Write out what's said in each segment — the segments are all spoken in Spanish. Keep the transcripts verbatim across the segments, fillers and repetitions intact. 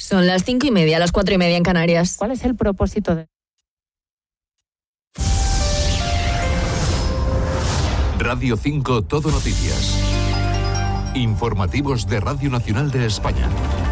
Son las cinco y media, las cuatro y media en Canarias. ¿Cuál es el propósito de...? Radio cinco Todo Noticias. Informativos de Radio Nacional de España.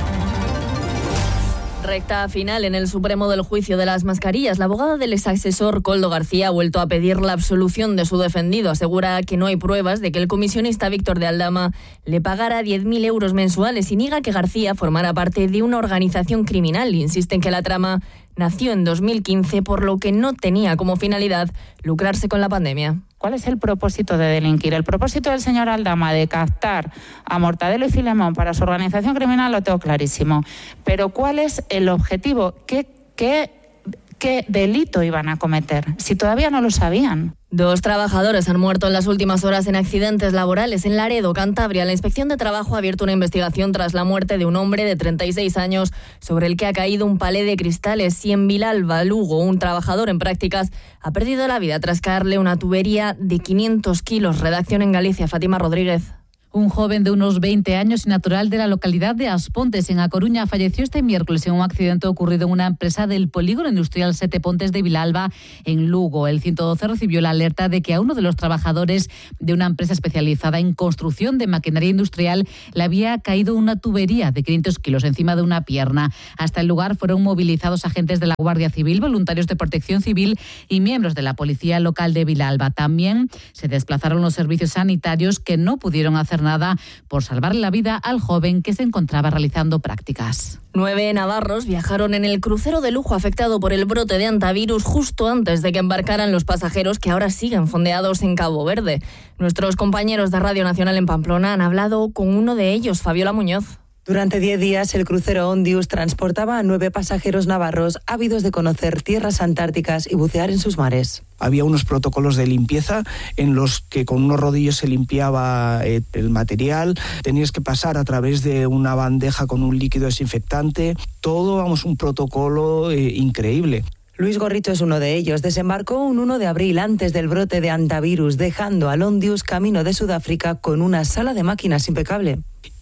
Recta final en el Supremo del juicio de las mascarillas. La abogada del exasesor Koldo García ha vuelto a pedir la absolución de su defendido. Asegura que no hay pruebas de que el comisionista Víctor de Aldama le pagara diez mil euros mensuales y niega que García formara parte de una organización criminal. Insiste en que la trama nació en dos mil quince, por lo que no tenía como finalidad lucrarse con la pandemia. ¿Cuál es el propósito de delinquir? El propósito del señor Aldama de captar a Mortadelo y Filemón para su organización criminal lo tengo clarísimo. Pero ¿cuál es el objetivo? ¿Qué, qué, qué delito iban a cometer? Si todavía no lo sabían. Dos trabajadores han muerto en las últimas horas en accidentes laborales en Laredo, Cantabria. La Inspección de Trabajo ha abierto una investigación tras la muerte de un hombre de treinta y seis años sobre el que ha caído un palé de cristales. Y en Vilalba, Lugo, un trabajador en prácticas ha perdido la vida tras caerle una tubería de quinientos kilos. Redacción en Galicia, Fátima Rodríguez. Un joven de unos veinte años y natural de la localidad de Aspontes, en A Coruña, falleció este miércoles en un accidente ocurrido en una empresa del polígono industrial Sete Pontes de Vilalba, en Lugo. El ciento doce recibió la alerta de que a uno de los trabajadores de una empresa especializada en construcción de maquinaria industrial le había caído una tubería de quinientos kilos encima de una pierna. Hasta el lugar fueron movilizados agentes de la Guardia Civil, voluntarios de Protección Civil y miembros de la Policía Local de Vilalba. También se desplazaron los servicios sanitarios, que no pudieron hacer nada por salvarle la vida al joven que se encontraba realizando prácticas. Nueve navarros viajaron en el crucero de lujo afectado por el brote de hantavirus justo antes de que embarcaran los pasajeros, que ahora siguen fondeados en Cabo Verde. Nuestros compañeros de Radio Nacional en Pamplona han hablado con uno de ellos, Fabiola Muñoz. Durante diez días, el crucero Ondius transportaba a nueve pasajeros navarros ávidos de conocer tierras antárticas y bucear en sus mares. Había unos protocolos de limpieza en los que con unos rodillos se limpiaba eh, el material. Tenías que pasar a través de una bandeja con un líquido desinfectante. Todo, vamos, un protocolo eh, increíble. Luis Gorricho es uno de ellos. Desembarcó un uno de abril antes del brote de hantavirus, dejando al Ondius camino de Sudáfrica con una sala de máquinas impecable.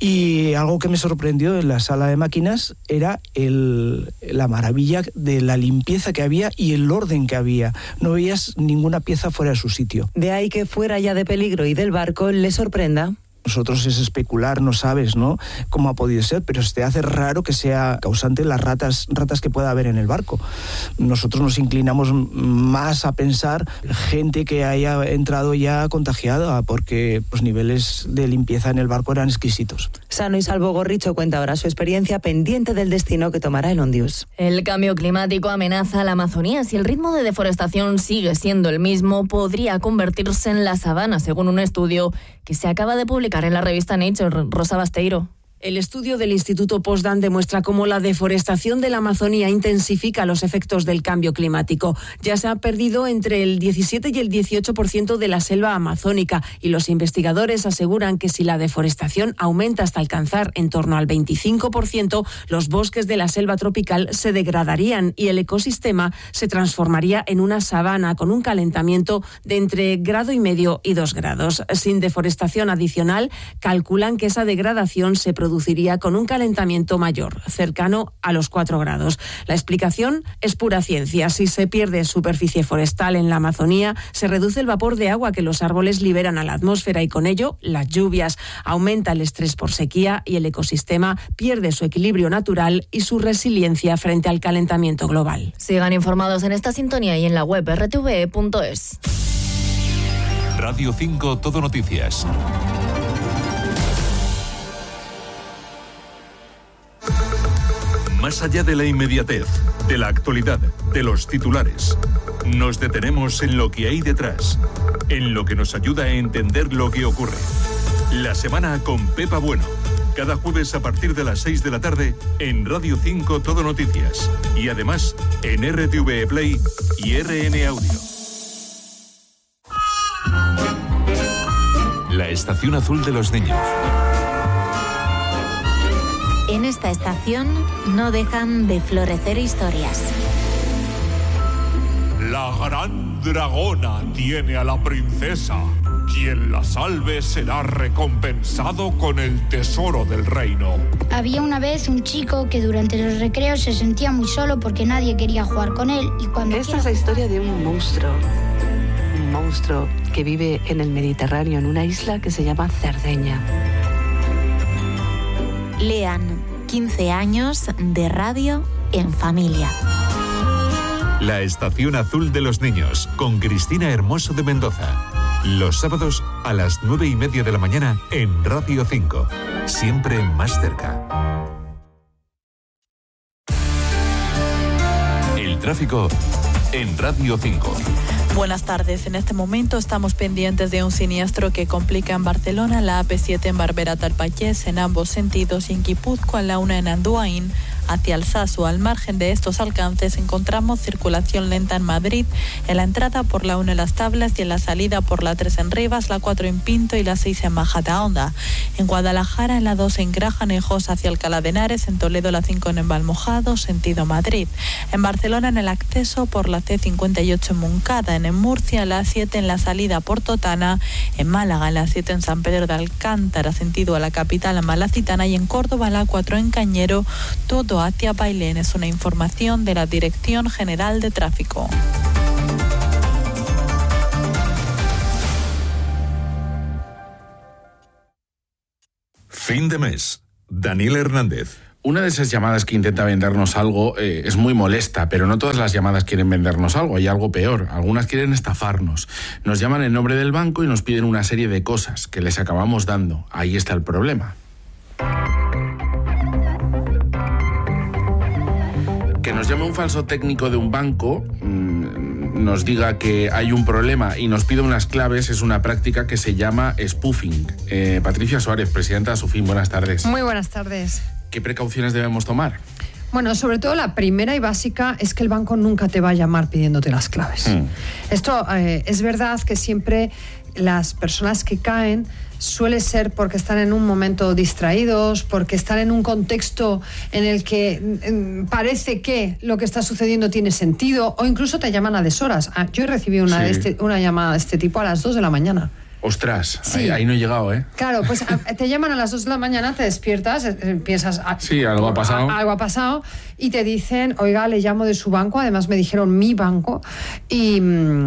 Y algo que me sorprendió en la sala de máquinas era el, la maravilla de la limpieza que había y el orden que había. No veías ninguna pieza fuera de su sitio. De ahí que fuera ya de peligro y del barco le sorprenda. Nosotros es especular, no sabes, ¿no?, cómo ha podido ser, pero se te hace raro que sea causante las ratas, ratas que pueda haber en el barco. Nosotros nos inclinamos más a pensar gente que haya entrado ya contagiada, porque los niveles de limpieza en el barco eran exquisitos. Sano y salvo, Gorricho cuenta ahora su experiencia pendiente del destino que tomará el Ondius. El cambio climático amenaza a la Amazonía. Si el ritmo de deforestación sigue siendo el mismo, podría convertirse en la sabana, según un estudio que se acaba de publicar en la revista Nature. Rosa Basteiro. El estudio del Instituto Potsdam demuestra cómo la deforestación de la Amazonía intensifica los efectos del cambio climático. Ya se ha perdido entre el diecisiete y el dieciocho por ciento de la selva amazónica, y los investigadores aseguran que si la deforestación aumenta hasta alcanzar en torno al veinticinco por ciento, los bosques de la selva tropical se degradarían y el ecosistema se transformaría en una sabana con un calentamiento de entre grado y medio y dos grados. Sin deforestación adicional, calculan que esa degradación se produce produciría con un calentamiento mayor, cercano a los cuatro grados. La explicación es pura ciencia. Si se pierde superficie forestal en la Amazonía, se reduce el vapor de agua que los árboles liberan a la atmósfera y con ello las lluvias. Aumenta el estrés por sequía y el ecosistema pierde su equilibrio natural y su resiliencia frente al calentamiento global. Sigan informados en esta sintonía y en la web erre te ve punto es. Radio cinco Todo Noticias. Más allá de la inmediatez, de la actualidad, de los titulares, nos detenemos en lo que hay detrás, en lo que nos ayuda a entender lo que ocurre. La semana con Pepa Bueno, cada jueves a partir de las seis de la tarde en Radio cinco Todo Noticias y además en erre te ve Play y erre ene Audio. La estación azul de los niños. En esta estación no dejan de florecer historias. La gran dragona tiene a la princesa. Quien la salve será recompensado con el tesoro del reino. Había una vez un chico que durante los recreos se sentía muy solo porque nadie quería jugar con él. Y cuando Esta es la historia de un monstruo. Un monstruo que vive en el Mediterráneo, en una isla que se llama Cerdeña. Lean, quince años de radio en familia. La Estación Azul de los Niños, con Cristina Hermoso de Mendoza. Los sábados a las nueve y media de la mañana en Radio cinco. Siempre más cerca. El tráfico en Radio cinco. Buenas tardes. En este momento estamos pendientes de un siniestro que complica en Barcelona la A P siete en Barberà-Tarpallés en ambos sentidos y en Guipúzcoa en la una en Andoain hacia Alsasu. Al margen de estos alcances encontramos circulación lenta en Madrid, en la entrada por la una en Las Tablas y en la salida por la tres en Rivas, la cuatro en Pinto y la seis en Majadahonda. En Guadalajara en la dos en Grajanejos hacia Alcalá de Henares, en Toledo la cinco en Valmojado, sentido Madrid. En Barcelona en el acceso por la C cincuenta y ocho en Moncada, en Murcia en la siete en la salida por Totana, en Málaga en la siete en San Pedro de Alcántara, sentido a la capital a Malacitana y en Córdoba la cuatro en Cañero, todo hacia Bailén. Es una información de la Dirección General de Tráfico. Fin de mes. Daniel Hernández. Una de esas llamadas que intenta vendernos algo eh, es muy molesta, pero no todas las llamadas quieren vendernos algo, hay algo peor. Algunas quieren estafarnos. Nos llaman en nombre del banco y nos piden una serie de cosas que les acabamos dando. Ahí está el problema. Que nos llame un falso técnico de un banco, mmm, nos diga que hay un problema y nos pida unas claves es una práctica que se llama spoofing. Eh, Patricia Suárez, presidenta de Asufin, buenas tardes. Muy buenas tardes. ¿Qué precauciones debemos tomar? Bueno, sobre todo la primera y básica es que el banco nunca te va a llamar pidiéndote las claves. Mm. Esto eh, es verdad que siempre las personas que caen suele ser porque están en un momento distraídos, porque están en un contexto en el que eh, parece que lo que está sucediendo tiene sentido, o incluso te llaman a deshoras. Ah, yo he recibido una, sí. de este, una llamada de este tipo a las dos de la mañana. Ostras, sí. ahí, ahí no he llegado, ¿eh? Claro, pues te llaman a las dos de la mañana, te despiertas, piensas... Sí, algo ha pasado. Algo ha pasado y te dicen, oiga, le llamo de su banco, además me dijeron mi banco, y...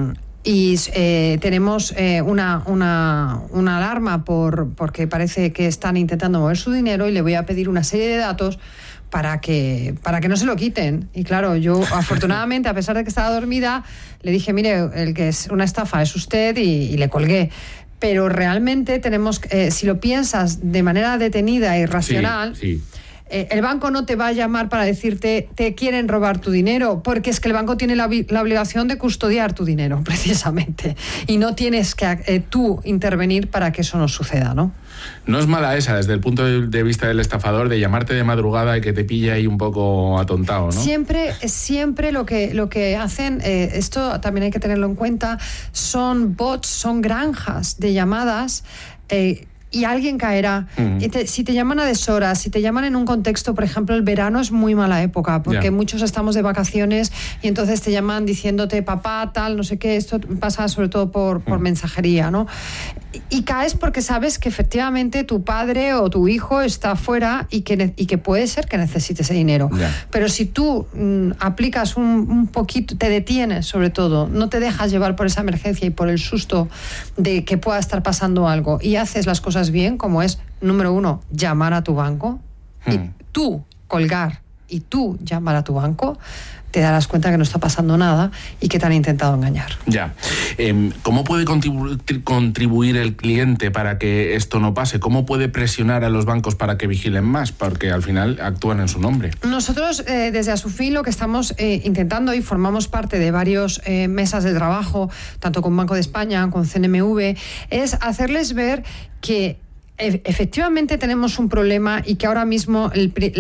Y eh, tenemos eh, una, una, una alarma por, porque parece que están intentando mover su dinero y le voy a pedir una serie de datos para que, para que no se lo quiten. Y claro, yo afortunadamente, a pesar de que estaba dormida, le dije, mire, el que es una estafa es usted, y, y le colgué. Pero realmente tenemos, eh, si lo piensas de manera detenida y racional... Sí, sí. Eh, el banco no te va a llamar para decirte te quieren robar tu dinero, porque es que el banco tiene la, la obligación de custodiar tu dinero, precisamente, y no tienes que eh, tú intervenir para que eso no suceda, ¿no? No es mala esa, desde el punto de vista del estafador, de llamarte de madrugada y que te pille ahí un poco atontado, ¿no? Siempre, siempre lo que, lo que hacen, eh, esto también hay que tenerlo en cuenta, son bots, son granjas de llamadas, eh, y alguien caerá. Mm. Y te, si te llaman a deshoras, si te llaman en un contexto, por ejemplo, el verano es muy mala época, porque yeah. muchos estamos de vacaciones y entonces te llaman diciéndote papá, tal, no sé qué, esto pasa sobre todo por, por mm. mensajería, ¿no? Y, y caes porque sabes que efectivamente tu padre o tu hijo está fuera y que, y que puede ser que necesite ese dinero. Yeah. Pero si tú mm, aplicas un, un poquito, te detienes sobre todo, no te dejas llevar por esa emergencia y por el susto de que pueda estar pasando algo y haces las cosas bien, como es, número uno, llamar a tu banco, hmm. y tú colgar y tú llamar a tu banco, te darás cuenta que no está pasando nada y que te han intentado engañar. Ya. Eh, ¿Cómo puede contribu- contribuir el cliente para que esto no pase? ¿Cómo puede presionar a los bancos para que vigilen más? Porque al final actúan en su nombre. Nosotros, eh, desde Asufin, lo que estamos eh, intentando, y formamos parte de varios eh, mesas de trabajo, tanto con Banco de España, con C N M V, es hacerles ver que efectivamente tenemos un problema y que ahora mismo el, la,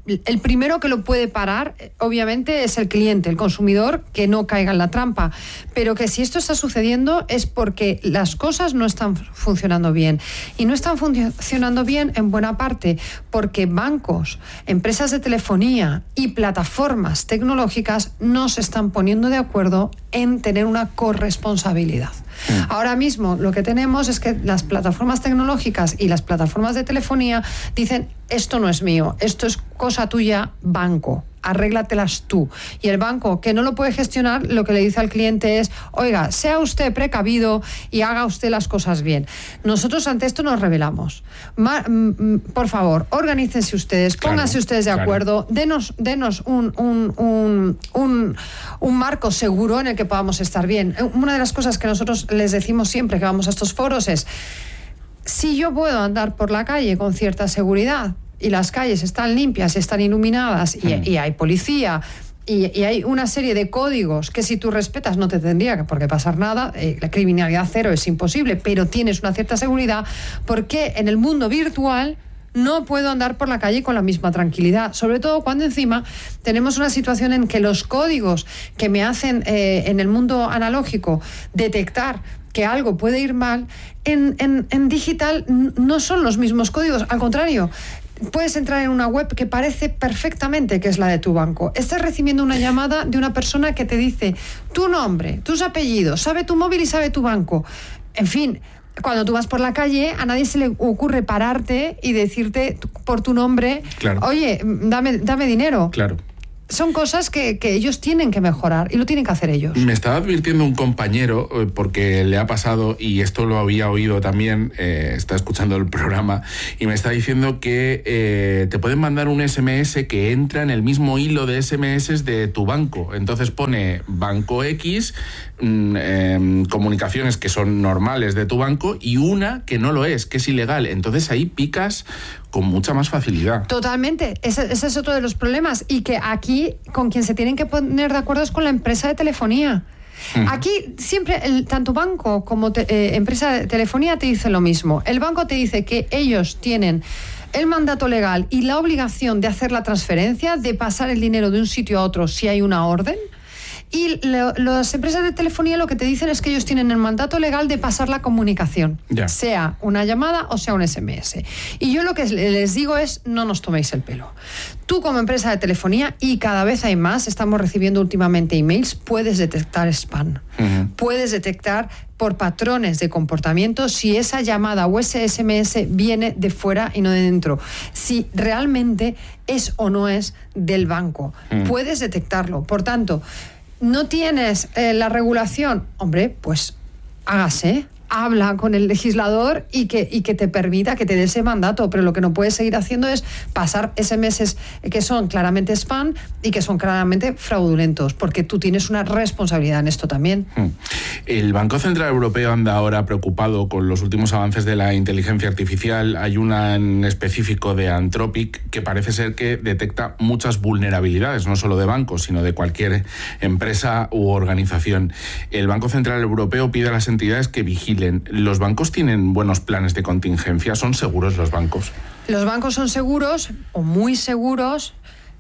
el primero que lo puede parar, obviamente, es el cliente, el consumidor, que no caiga en la trampa. Pero que si esto está sucediendo es porque las cosas no están funcionando bien. Y no están funcionando bien en buena parte porque bancos, empresas de telefonía y plataformas tecnológicas no se están poniendo de acuerdo en tener una corresponsabilidad. Ahora mismo lo que tenemos es que las plataformas tecnológicas y las plataformas de telefonía dicen: esto no es mío, esto es cosa tuya, banco, arréglatelas tú. Y el banco, que no lo puede gestionar, lo que le dice al cliente es: oiga, sea usted precavido y haga usted las cosas bien. Nosotros ante esto nos rebelamos. Ma- m- por favor, organícense ustedes, Claro, pónganse ustedes de claro. acuerdo, denos, denos un, un, un, un, un marco seguro en el que podamos estar bien. Una de las cosas que nosotros les decimos siempre que vamos a estos foros es: si yo puedo andar por la calle con cierta seguridad y las calles están limpias, están iluminadas y, mm. y hay policía y, y hay una serie de códigos que si tú respetas no te tendría por qué pasar nada, eh, la criminalidad cero es imposible, pero tienes una cierta seguridad, ¿por qué en el mundo virtual no puedo andar por la calle con la misma tranquilidad? Sobre todo cuando encima tenemos una situación en que los códigos que me hacen eh, en el mundo analógico detectar que algo puede ir mal, en, en, en digital no son los mismos códigos, al contrario. Puedes entrar en una web que parece perfectamente que es la de tu banco. Estás recibiendo una llamada de una persona que te dice tu nombre, tus apellidos, sabe tu móvil y sabe tu banco. En fin, cuando tú vas por la calle, a nadie se le ocurre pararte y decirte por tu nombre: claro. Oye, dame, dame dinero. Claro. Son cosas que, que ellos tienen que mejorar y lo tienen que hacer ellos. Me estaba advirtiendo un compañero, eh, porque le ha pasado, y esto lo había oído también, eh, está escuchando el programa, y me está diciendo que eh, te pueden mandar un ese eme ese que entra en el mismo hilo de ese eme ese de tu banco. Entonces pone Banco X, mm, eh, comunicaciones que son normales de tu banco, y una que no lo es, que es ilegal. Entonces ahí picas con mucha más facilidad. Totalmente, ese, ese es otro de los problemas, y que aquí con quien se tienen que poner de acuerdo es con la empresa de telefonía. Uh-huh. Aquí siempre, el, tanto banco como te, eh, empresa de telefonía te dicen lo mismo. El banco te dice que ellos tienen el mandato legal y la obligación de hacer la transferencia, de pasar el dinero de un sitio a otro si hay una orden. Y lo, las empresas de telefonía lo que te dicen es que ellos tienen el mandato legal de pasar la comunicación, yeah. sea una llamada o sea un ese eme ese. Y yo lo que les digo es: no nos toméis el pelo. Tú como empresa de telefonía, y cada vez hay más, estamos recibiendo últimamente emails, puedes detectar spam. Uh-huh. Puedes detectar por patrones de comportamiento si esa llamada o ese ese eme ese viene de fuera y no de dentro. Si realmente es o no es del banco. Uh-huh. Puedes detectarlo. Por tanto, ¿no tienes eh, la regulación? Hombre, pues hágase, habla con el legislador y que, y que te permita que te dé ese mandato, pero lo que no puedes seguir haciendo es pasar ese eme ese que son claramente spam y que son claramente fraudulentos, porque tú tienes una responsabilidad en esto también. El Banco Central Europeo anda ahora preocupado con los últimos avances de la inteligencia artificial. Hay una en específico de Anthropic que parece ser que detecta muchas vulnerabilidades, no solo de bancos, sino de cualquier empresa u organización. El Banco Central Europeo pide a las entidades que vigilen. ¿Los bancos tienen buenos planes de contingencia? ¿Son seguros los bancos? Los bancos son seguros o muy seguros.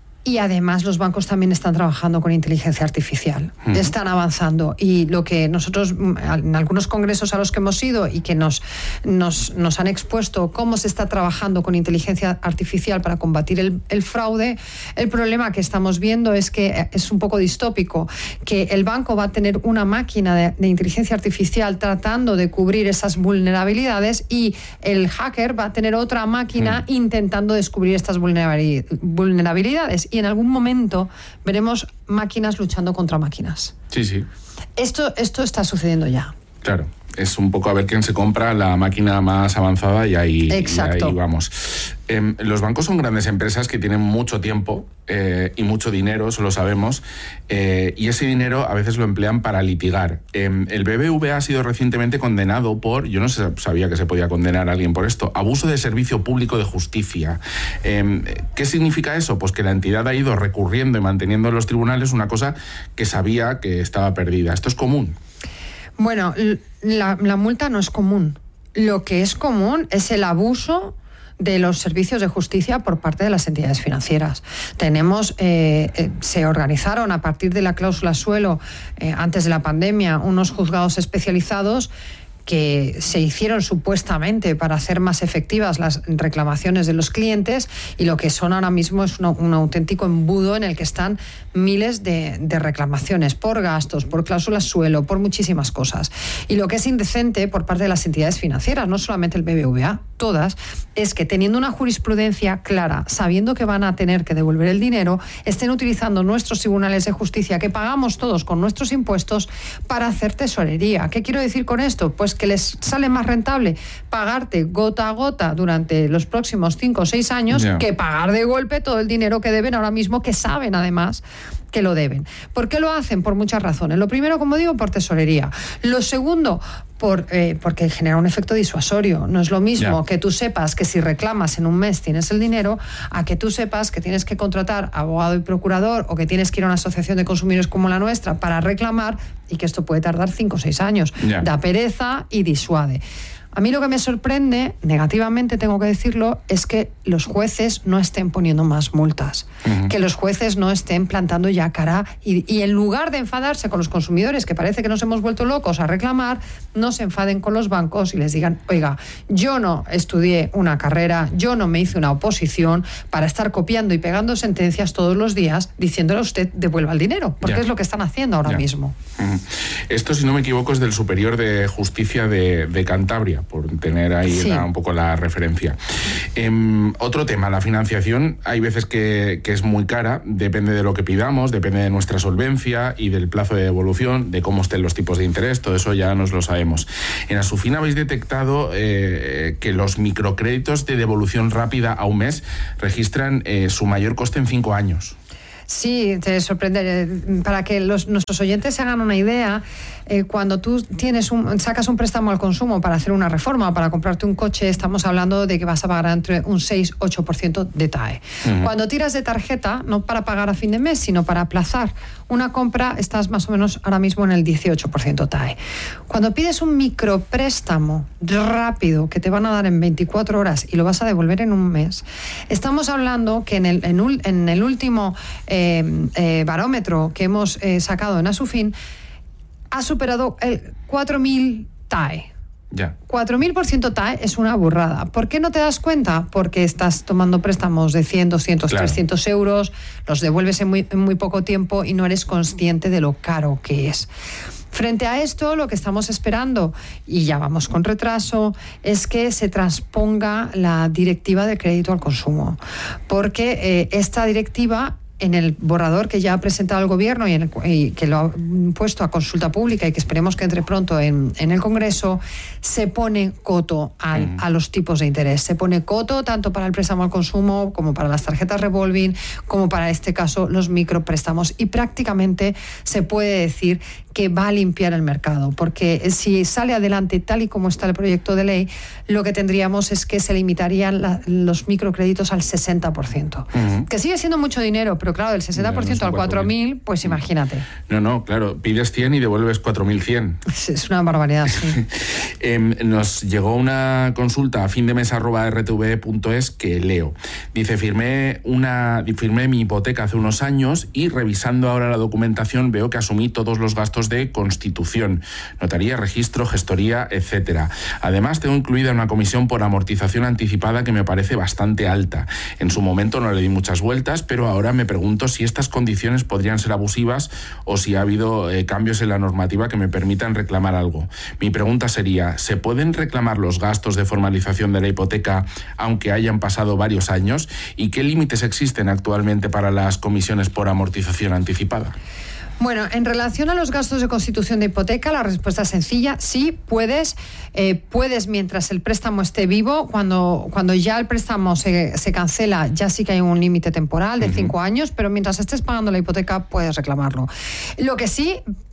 Y además los bancos también están trabajando con inteligencia artificial, uh-huh. están avanzando, y lo que nosotros en algunos congresos a los que hemos ido y que nos, nos, nos han expuesto cómo se está trabajando con inteligencia artificial para combatir el, el fraude, el problema que estamos viendo es que es un poco distópico, que el banco va a tener una máquina de, de inteligencia artificial tratando de cubrir esas vulnerabilidades, y el hacker va a tener otra máquina uh-huh. intentando descubrir estas vulnerabilidades. Y en algún momento veremos máquinas luchando contra máquinas. Sí, sí. Esto, esto está sucediendo ya. Claro, es un poco a ver quién se compra la máquina más avanzada y ahí, Exacto. y ahí vamos. Eh, los bancos son grandes empresas que tienen mucho tiempo eh, y mucho dinero, eso lo sabemos, eh, y ese dinero a veces lo emplean para litigar. Eh, el be be ve a ha sido recientemente condenado por, yo no sabía que se podía condenar a alguien por esto, abuso de servicio público de justicia. Eh, ¿Qué significa eso? Pues que la entidad ha ido recurriendo y manteniendo en los tribunales una cosa que sabía que estaba perdida. ¿Esto es común? Bueno, la, la multa no es común. Lo que es común es el abuso de los servicios de justicia por parte de las entidades financieras. Tenemos, eh, eh, se organizaron a partir de la cláusula suelo, eh, antes de la pandemia, unos juzgados especializados que se hicieron supuestamente para hacer más efectivas las reclamaciones de los clientes, y lo que son ahora mismo es una, un auténtico embudo en el que están miles de, de reclamaciones por gastos, por cláusulas suelo, por muchísimas cosas. Y lo que es indecente por parte de las entidades financieras, no solamente el B B V A, todas, es que teniendo una jurisprudencia clara, sabiendo que van a tener que devolver el dinero, estén utilizando nuestros tribunales de justicia, que pagamos todos con nuestros impuestos, para hacer tesorería. ¿Qué quiero decir con esto? Pues que les sale más rentable pagarte gota a gota durante los próximos cinco o seis años yeah. que pagar de golpe todo el dinero que deben ahora mismo, que saben además que lo deben. ¿Por qué lo hacen? Por muchas razones. Lo primero, como digo, por tesorería. Lo segundo, por, eh, porque genera un efecto disuasorio. No es lo mismo yeah. que tú sepas que si reclamas en un mes tienes el dinero, a que tú sepas que tienes que contratar abogado y procurador, o que tienes que ir a una asociación de consumidores como la nuestra para reclamar, y que esto puede tardar cinco o seis años. Yeah. Da pereza y disuade. A mí lo que me sorprende, negativamente tengo que decirlo, es que los jueces no estén poniendo más multas, uh-huh. que los jueces no estén plantando ya cara y, y en lugar de enfadarse con los consumidores, que parece que nos hemos vuelto locos a reclamar, no se enfaden con los bancos y les digan, oiga, yo no estudié una carrera, yo no me hice una oposición para estar copiando y pegando sentencias todos los días diciéndole a usted devuelva el dinero, porque ya. es lo que están haciendo ahora ya. mismo. Uh-huh. Esto, si no me equivoco, es del Superior de Justicia de, de Cantabria, por tener ahí sí. la, un poco la referencia. Eh, otro tema, la financiación, hay veces que, que es muy cara, depende de lo que pidamos, depende de nuestra solvencia y del plazo de devolución, de cómo estén los tipos de interés, todo eso ya nos lo sabemos. En Asufin habéis detectado eh, que los microcréditos de devolución rápida a un mes registran eh, su mayor coste en cinco años. Sí, te sorprende. Para que los, nuestros oyentes se hagan una idea, eh, cuando tú tienes un, sacas un préstamo al consumo para hacer una reforma, para comprarte un coche, estamos hablando de que vas a pagar entre un seis a ocho por ciento de T A E. Uh-huh. Cuando tiras de tarjeta, no para pagar a fin de mes, sino para aplazar una compra, estás más o menos ahora mismo en el dieciocho por ciento T A E. Cuando pides un micropréstamo rápido que te van a dar en veinticuatro horas y lo vas a devolver en un mes, estamos hablando que en el, en, en el último eh, eh, barómetro que hemos eh, sacado en Asufin ha superado el cuatro mil T A E. Ya. cuatro mil por ciento T A E es una burrada. ¿Por qué no te das cuenta? Porque estás tomando préstamos de cien, doscientos, claro. trescientos euros, los devuelves en muy, en muy poco tiempo y no eres consciente de lo caro que es. Frente a esto, lo que estamos esperando, y ya vamos con retraso, es que se transponga la directiva de crédito al consumo. Porque eh, esta directiva, en el borrador que ya ha presentado el Gobierno y, en el, y que lo ha puesto a consulta pública y que esperemos que entre pronto en, en el Congreso, se pone coto al, mm. a los tipos de interés. Se pone coto tanto para el préstamo al consumo como para las tarjetas revolving, como para este caso los micropréstamos. Y prácticamente se puede decir que va a limpiar el mercado, porque si sale adelante tal y como está el proyecto de ley, lo que tendríamos es que se limitarían la, los microcréditos al sesenta por ciento. Uh-huh. Que sigue siendo mucho dinero, pero claro, del sesenta por ciento no, no al cuatro mil, pues imagínate. No, no, claro, pides cien y devuelves cuatro mil cien. Es una barbaridad, sí. eh, nos llegó una consulta a findemes arroba r t v punto es que leo. Dice, firmé, una, firmé mi hipoteca hace unos años y revisando ahora la documentación veo que asumí todos los gastos de constitución, notaría, registro, gestoría, etcétera. Además, tengo incluida una comisión por amortización anticipada que me parece bastante alta. En su momento no le di muchas vueltas, pero ahora me pregunto si estas condiciones podrían ser abusivas o si ha habido eh, cambios en la normativa que me permitan reclamar algo. Mi pregunta sería, ¿se pueden reclamar los gastos de formalización de la hipoteca aunque hayan pasado varios años? ¿Y qué límites existen actualmente para las comisiones por amortización anticipada? Bueno, en relación a los gastos de constitución de hipoteca, la respuesta es sencilla. Sí, puedes, eh, puedes mientras el préstamo esté vivo. Cuando, cuando ya el préstamo se, se cancela, ya sí que hay un límite temporal de uh-huh. cinco años, pero mientras estés pagando la hipoteca puedes reclamarlo. Lo que sí,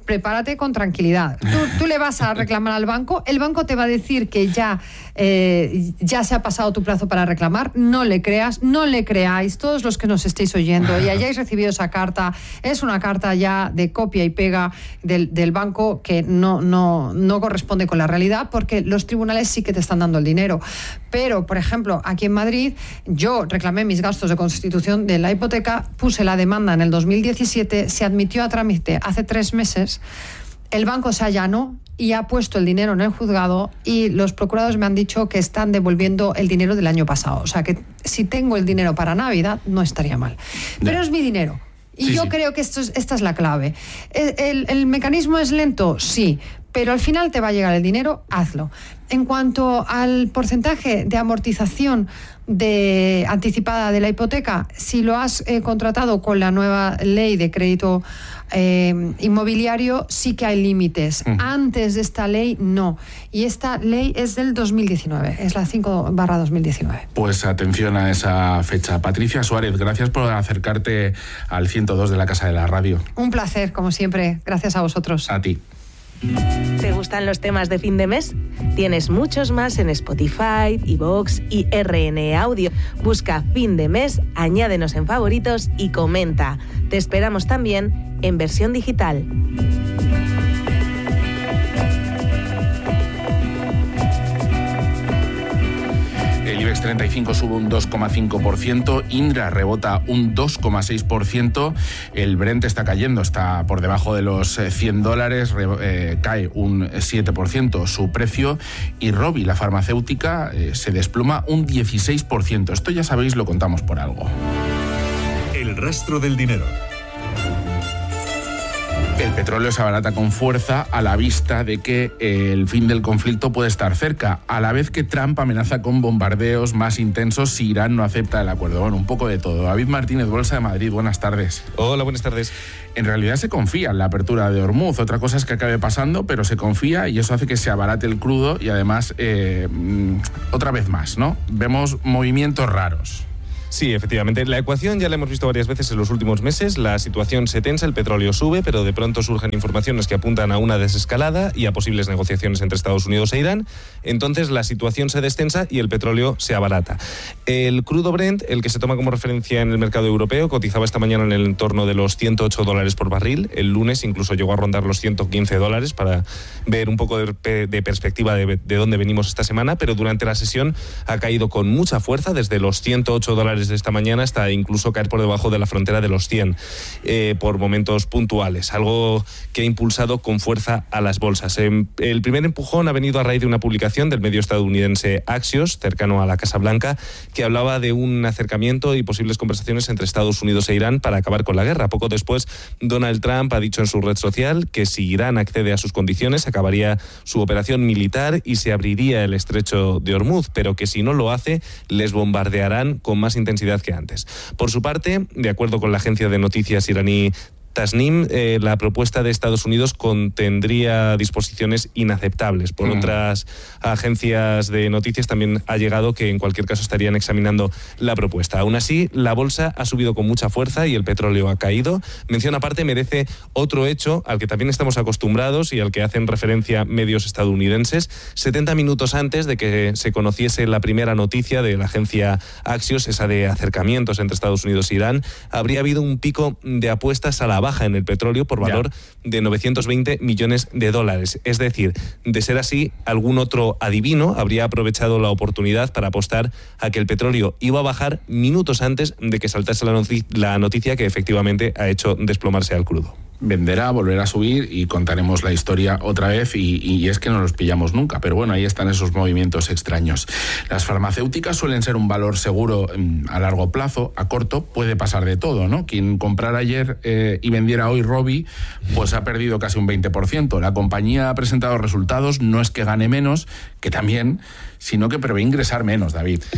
prepárate con tranquilidad. Tú, tú le vas a reclamar al banco, el banco te va a decir que ya, eh, ya se ha pasado tu plazo para reclamar, no le creas, no le creáis, todos los que nos estéis oyendo y hayáis recibido esa carta, es una carta ya de copia y pega del, del banco que no, no, no corresponde con la realidad, porque los tribunales sí que te están dando el dinero. Pero, por ejemplo, aquí en Madrid, yo reclamé mis gastos de constitución de la hipoteca, puse la demanda en el dos mil diecisiete, se admitió a trámite hace tres meses, el banco se allanó y ha puesto el dinero en el juzgado y los procuradores me han dicho que están devolviendo el dinero del año pasado. O sea que si tengo el dinero para Navidad, no estaría mal. Pero es mi dinero. Y sí, yo sí. creo que esto es, esta es la clave. ¿El, el, ¿El mecanismo es lento? Sí. Pero al final te va a llegar el dinero, hazlo. En cuanto al porcentaje de amortización de anticipada de la hipoteca, si lo has eh, contratado con la nueva ley de crédito eh, inmobiliario, sí que hay límites. Uh-huh. Antes de esta ley, no. Y esta ley es del dos mil diecinueve, es la cinco barra dos mil diecinueve. Pues atención a esa fecha. Patricia Suárez, gracias por acercarte al ciento dos de la Casa de la Radio. Un placer, como siempre. Gracias a vosotros. A ti. ¿Te gustan los temas de fin de mes? Tienes muchos más en Spotify, iVoox y R N E Audio. Busca Fin de Mes, añádenos en favoritos y comenta. Te esperamos también en versión digital. El IBEX treinta y cinco sube un dos coma cinco por ciento, Indra rebota un dos coma seis por ciento, el Brent está cayendo, está por debajo de los cien dólares, eh, cae un siete por ciento su precio, y Rovi, la farmacéutica, eh, se desploma un dieciséis por ciento. Esto ya sabéis, lo contamos por algo. El rastro del dinero. El petróleo se abarata con fuerza a la vista de que el fin del conflicto puede estar cerca, a la vez que Trump amenaza con bombardeos más intensos si Irán no acepta el acuerdo. Bueno, un poco de todo. David Martínez, Bolsa de Madrid, buenas tardes. Hola, buenas tardes. En realidad se confía en la apertura de Hormuz. Otra cosa es que acabe pasando, pero se confía y eso hace que se abarate el crudo y además, eh, otra vez más, ¿no? Vemos movimientos raros. Sí, efectivamente. La ecuación ya la hemos visto varias veces en los últimos meses. La situación se tensa, el petróleo sube, pero de pronto surgen informaciones que apuntan a una desescalada y a posibles negociaciones entre Estados Unidos e Irán. Entonces la situación se destensa y el petróleo se abarata. El crudo Brent, el que se toma como referencia en el mercado europeo, cotizaba esta mañana en el entorno de los ciento ocho dólares por barril. El lunes incluso llegó a rondar los ciento quince dólares para ver un poco de, de perspectiva de, de dónde venimos esta semana, pero durante la sesión ha caído con mucha fuerza desde los ciento ocho dólares de esta mañana hasta incluso caer por debajo de la frontera de los cien eh, por momentos puntuales, algo que ha impulsado con fuerza a las bolsas. Eh, el primer empujón ha venido a raíz de una publicación del medio estadounidense Axios, cercano a la Casa Blanca, que hablaba de un acercamiento y posibles conversaciones entre Estados Unidos e Irán para acabar con la guerra. Poco después, Donald Trump ha dicho en su red social que si Irán accede a sus condiciones, acabaría su operación militar y se abriría el estrecho de Hormuz, pero que si no lo hace, les bombardearán con más intensidad que antes. Por su parte, de acuerdo con la agencia de noticias iraní Tasnim, eh, la propuesta de Estados Unidos contendría disposiciones inaceptables. Por mm. otras agencias de noticias también ha llegado que en cualquier caso estarían examinando la propuesta. Aún así, la bolsa ha subido con mucha fuerza y el petróleo ha caído. Mención aparte merece otro hecho al que también estamos acostumbrados y al que hacen referencia medios estadounidenses. setenta minutos antes de que se conociese la primera noticia de la agencia Axios, esa de acercamientos entre Estados Unidos e Irán, habría habido un pico de apuestas a la baja en el petróleo por valor ya. de novecientos veinte millones de dólares. Es decir, de ser así, algún otro adivino habría aprovechado la oportunidad para apostar a que el petróleo iba a bajar minutos antes de que saltase la, noticia, la noticia que efectivamente ha hecho desplomarse al crudo. Venderá, volverá a subir y contaremos la historia otra vez y, y es que no los pillamos nunca, pero bueno, ahí están esos movimientos extraños. Las farmacéuticas suelen ser un valor seguro a largo plazo, a corto puede pasar de todo, ¿no? Quien comprara ayer eh, y vendiera hoy Rovi, pues ha perdido casi un veinte por ciento. La compañía ha presentado resultados, no es que gane menos, que también, sino que prevé ingresar menos, David.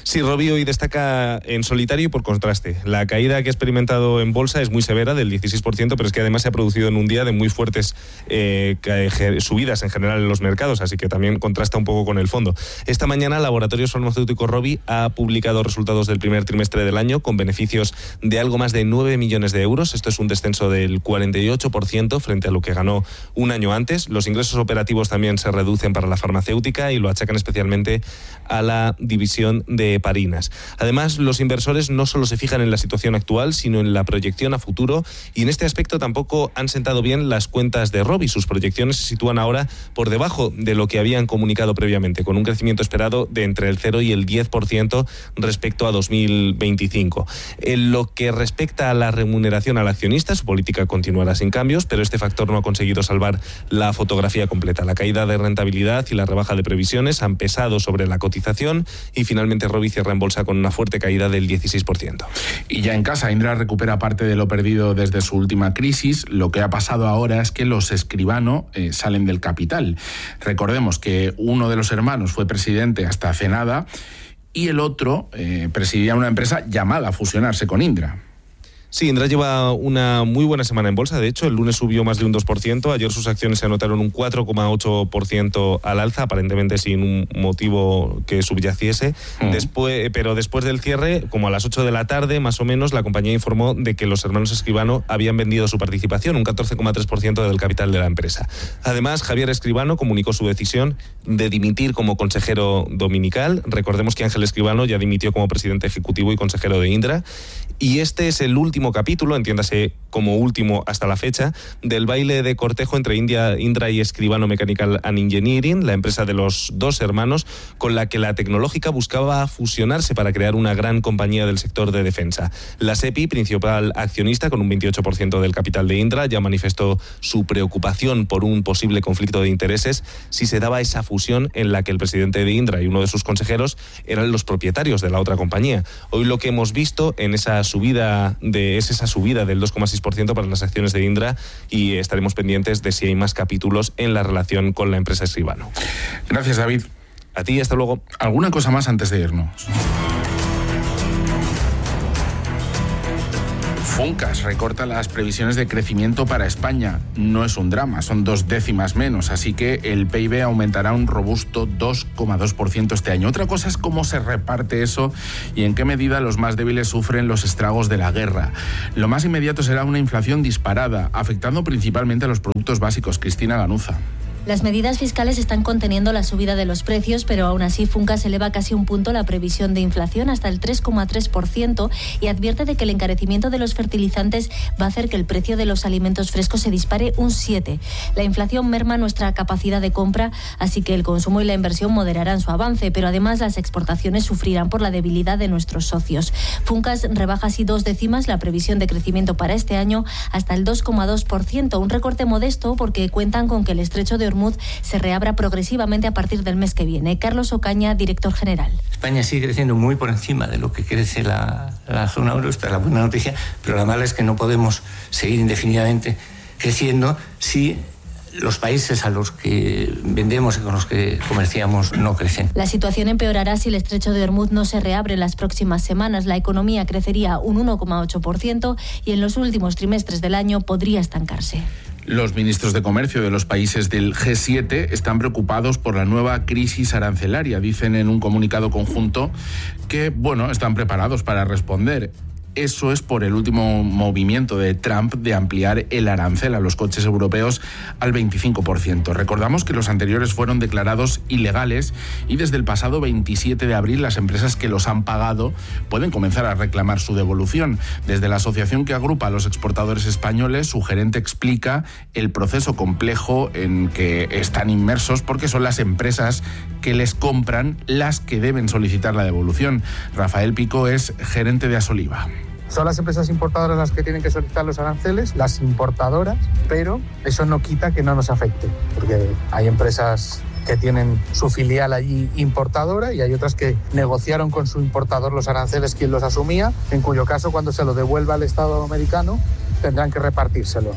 Sí, Robi hoy destaca en solitario y por contraste. La caída que ha experimentado en bolsa es muy severa, del dieciséis por ciento, pero es que además se ha producido en un día de muy fuertes eh, subidas en general en los mercados, así que también contrasta un poco con el fondo. Esta mañana, Laboratorios Farmacéuticos Robi ha publicado resultados del primer trimestre del año con beneficios de algo más de nueve millones de euros. Esto es un descenso del cuarenta y ocho por ciento frente a lo que ganó un año antes. Los ingresos operativos también se reducen para la farmacéutica y lo achacan especialmente a la división de Parinas. Además, los inversores no solo se fijan en la situación actual, sino en la proyección a futuro, y en este aspecto tampoco han sentado bien las cuentas de Robi. Sus proyecciones se sitúan ahora por debajo de lo que habían comunicado previamente, con un crecimiento esperado de entre el cero y el diez por ciento respecto a dos mil veinticinco. En lo que respecta a la remuneración al accionista, su política continuará sin cambios, pero este factor no ha conseguido salvar la fotografía completa. La caída de rentabilidad y la rebaja de previsiones han pesado sobre la cotización y finalmente Robi cierra en bolsa con una fuerte caída del dieciséis por ciento. Y ya en casa, Indra recupera parte de lo perdido desde su última crisis. Lo que ha pasado ahora es que los Escribano eh, salen del capital. Recordemos que uno de los hermanos fue presidente hasta hace nada y el otro eh, presidía una empresa llamada a fusionarse con Indra. Sí, Indra lleva una muy buena semana en bolsa. De hecho, el lunes subió más de un dos por ciento. Ayer sus acciones se anotaron un cuatro coma ocho por ciento al alza, aparentemente sin un motivo que subyaciese. Mm. Después, pero después del cierre, como a las ocho de la tarde, más o menos, la compañía informó de que los hermanos Escribano habían vendido su participación, un catorce coma tres por ciento del capital de la empresa. Además, Javier Escribano comunicó su decisión de dimitir como consejero dominical. Recordemos que Ángel Escribano ya dimitió como presidente ejecutivo y consejero de Indra. Y este es el último capítulo, entiéndase como último hasta la fecha, del baile de cortejo entre India, Indra y Escribano Mechanical and Engineering, la empresa de los dos hermanos, con la que la tecnológica buscaba fusionarse para crear una gran compañía del sector de defensa. La SEPI, principal accionista con un veintiocho por ciento del capital de Indra, ya manifestó su preocupación por un posible conflicto de intereses si se daba esa fusión en la que el presidente de Indra y uno de sus consejeros eran los propietarios de la otra compañía. Hoy lo que hemos visto en esa subida de es esa subida del dos coma seis por ciento para las acciones de Indra, y estaremos pendientes de si hay más capítulos en la relación con la empresa Escribano. Gracias, David. A ti, hasta luego. ¿Alguna cosa más antes de irnos? Funcas recorta las previsiones de crecimiento para España. No es un drama, son dos décimas menos, así que el P I B aumentará un robusto dos coma dos por ciento este año. Otra cosa es cómo se reparte eso y en qué medida los más débiles sufren los estragos de la guerra. Lo más inmediato será una inflación disparada, afectando principalmente a los productos básicos. Cristina Ganuza. Las medidas fiscales están conteniendo la subida de los precios, pero aún así Funcas eleva casi un punto la previsión de inflación hasta el tres coma tres por ciento y advierte de que el encarecimiento de los fertilizantes va a hacer que el precio de los alimentos frescos se dispare un siete por ciento. La inflación merma nuestra capacidad de compra, así que el consumo y la inversión moderarán su avance, pero además las exportaciones sufrirán por la debilidad de nuestros socios. Funcas rebaja así dos décimas la previsión de crecimiento para este año hasta el dos coma dos por ciento, un recorte modesto porque cuentan con que el estrecho de Hormuz se reabra progresivamente a partir del mes que viene. Carlos Ocaña, director general. España sigue creciendo muy por encima de lo que crece la, la zona euro, esta es la buena noticia, pero la mala es que no podemos seguir indefinidamente creciendo si los países a los que vendemos y con los que comerciamos no crecen. La situación empeorará si el estrecho de Hormuz no se reabre en las próximas semanas. La economía crecería un uno coma ocho por ciento y en los últimos trimestres del año podría estancarse. Los ministros de comercio de los países del G siete están preocupados por la nueva crisis arancelaria. Dicen en un comunicado conjunto que, bueno, están preparados para responder. Eso es por el último movimiento de Trump de ampliar el arancel a los coches europeos al veinticinco por ciento. Recordamos que los anteriores fueron declarados ilegales y desde el pasado veintisiete de abril las empresas que los han pagado pueden comenzar a reclamar su devolución. Desde la asociación que agrupa a los exportadores españoles, su gerente explica el proceso complejo en que están inmersos porque son las empresas que les compran las que deben solicitar la devolución. Rafael Pico es gerente de Asoliva. Son las empresas importadoras las que tienen que solicitar los aranceles, las importadoras, pero eso no quita que no nos afecte, porque hay empresas que tienen su filial allí importadora y hay otras que negociaron con su importador los aranceles, quien los asumía, en cuyo caso cuando se lo devuelva al Estado americano tendrán que repartírselo, ¿no?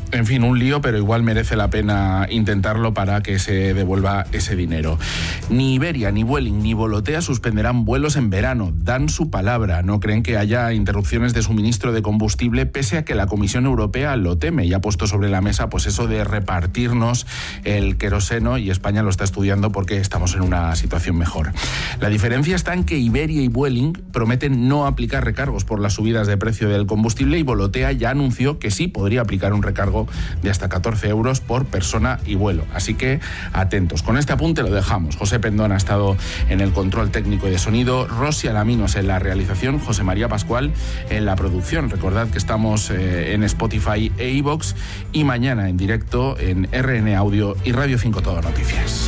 En fin, un lío, pero igual merece la pena intentarlo para que se devuelva ese dinero. Ni Iberia, ni Vueling, ni Volotea suspenderán vuelos en verano. Dan su palabra. No creen que haya interrupciones de suministro de combustible, pese a que la Comisión Europea lo teme y ha puesto sobre la mesa pues eso de repartirnos el queroseno, y España lo está estudiando porque estamos en una situación mejor. La diferencia está en que Iberia y Vueling prometen no aplicar recargos por las subidas de precio del combustible, y Volotea ya anunció que sí podría aplicar un recargo de hasta catorce euros por persona y vuelo. Así que atentos. Con este apunte lo dejamos. José Pendón ha estado en el control técnico y de sonido, Rosy Alaminos en la realización, José María Pascual en la producción. Recordad que estamos eh, en Spotify e iVoox, y mañana en directo en R N Audio y Radio cinco Todo Noticias.